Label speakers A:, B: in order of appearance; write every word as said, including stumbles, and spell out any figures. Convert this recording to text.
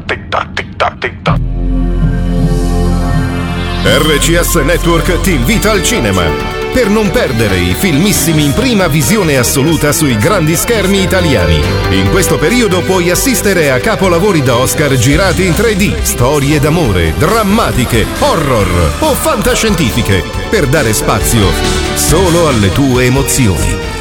A: tic tac, tic tac, tic tac.
B: R C S Network ti invita al cinema per non perdere i filmissimi in prima visione assoluta sui grandi schermi italiani. In questo periodo puoi assistere a capolavori da Oscar girati in tre D, storie d'amore, drammatiche, horror o fantascientifiche, per dare spazio solo alle tue emozioni.